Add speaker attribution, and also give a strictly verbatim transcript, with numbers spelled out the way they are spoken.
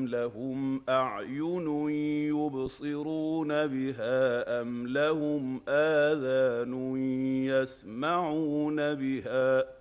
Speaker 1: أَمْ لَهُمْ أَعْيُنٌ يُبْصِرُونَ بِهَا أَمْ لَهُمْ آذَانٌ يَسْمَعُونَ بِهَا ۖ